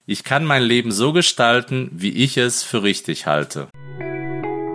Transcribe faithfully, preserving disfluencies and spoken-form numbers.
Ich kann mein Leben so gestalten, wie ich es für richtig halte.